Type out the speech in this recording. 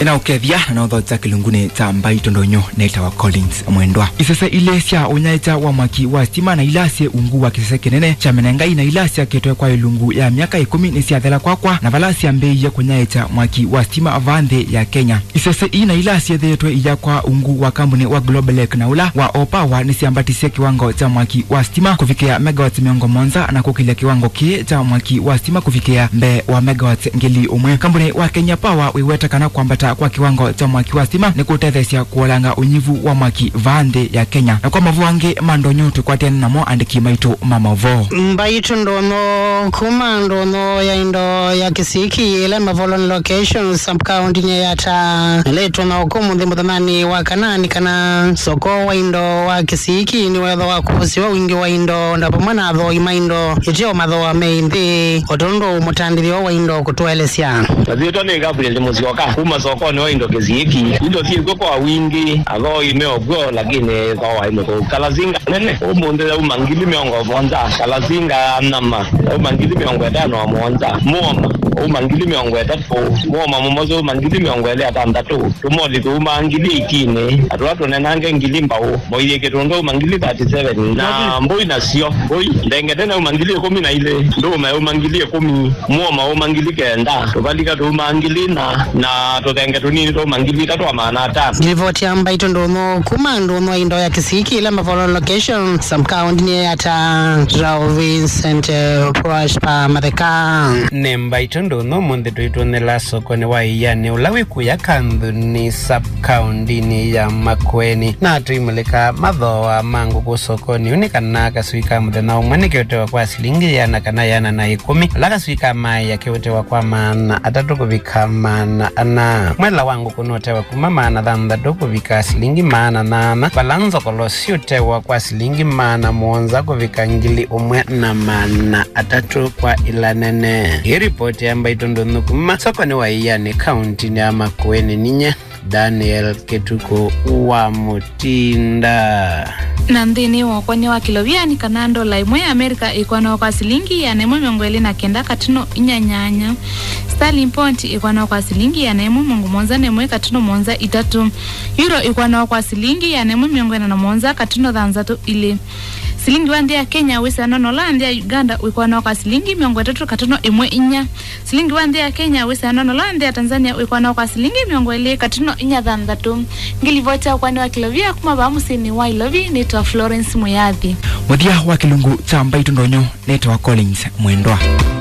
ina ukethia na udhotsa kilungune ta Mbaito Ndonyo neta wa Collins Mwendwa isese ilesia onyaita wa mwaki wa stima na ilasie ungu wa kisese kinene cha menengai na ilasia ketwe kwa ilungu ya miaka 10 ni siathela kwa na valasia mbei ya kunyaita mwaki wa stima avande ya Kenya isese ina ilasia thetwe iya kwa ungu wa kampuni wa Global Lake na ula wa Opawa ni siambatisia kiwango cha mwaki wa stima kufikia megawatts 100 na kukilia kiwango cha mwaki wa stima kufikia mbe wa megawatts 1000 kampuni wa Kenya Power wiweta kana kwambata kwa kiwango cha mwaki wa stima ni kutethesia kuolanga unyivu wa mwaki vande ya Kenya na kwa mavuange mandonyo tukwatene namo andiki maitu mamavo Mbaito Ndono kuma ndono ya indo ya kisiki ile mavolon location sub county yata leto na okumu ndimuthamani wa kanani kana soko wa indo wa kisiki ni wedho wa kuhusiwa wingi wa indo ndapomana adho imaindo itio madho wa meindi otondo mutandirio wa indo kutuelesya Zito ni Gabriel Musioka kuma soko ni wa indo kisiki indo thigo kwa wingi adho imeogwo lakini kwa imeko Kalazinga nene umunde umangili miongo bonza Kalazinga nama umangili miongo edano wa monza muoma umangili miongo edatu muoma mumozo umangili miongo ele atandatu tumodi umangili ikine atwatu nenange ngili mbao moye ketondo umangili 37 na mboi na sio mboi ndenge tena umangili 10 na ile ndo umangili 10 muoma umangili kenda tubalika umangili na totenge tunini to umangili tatu amana tatu Ripoti ya Mbaito Ndono kuma ndono indo ya kisiki ile mavolon location some county ni ata Vincent Prosper Madeka ne Mbaito Ndono munde tuitonela soko ni wa yani ulawi kuya kandu ni sub county ni ya Makueni na tuimulika madhoa mangu kusoko ni unikana kaswika mudena umani kiotewa kwa silingi yana kana yana na 10 laka swika mai ya kiotewa kwa maana atatu kubika maana ana mwela wangu kunotewa kumama na dhandatu kubika silingi maana nana balanzo kolosio tewa kwa silingi maana muonza kubika ngili umwe na maana atatu kwa ilanene hii ripoti ya Mbaito Ndono kuma soko ni wa yani county ni ya Makueni ninye Daniel Ketuko wa Mutinda Nandini wakoni wa kiloviani kanando la imwe Amerika ikuwa kwa silingi ya nemo miongweli na kenda katino inyanyanya Sterling Point ikuwa kwa silingi ya nemo mungu monza nemwe katino monza itatu Euro ikuwa kwa silingi ya nemo miongweli na monza katino dhanzatu ile Silingi wandi ya Kenya wisa nono landi ya Uganda wikuwa kwa silingi miongo tatu katano imwe inya. Silingi wandi ya Kenya wisa nono landi ya Tanzania wikuwa kwa silingi miongo ile katano inya dhandatu. Ngilivota kwa ni wa kilovia kuma bamusi ni wa ilovi nito Florence Muyathi. Mwadia wa kilungu cha Mbaito Ndonyo neta wa Collins Mwendwa.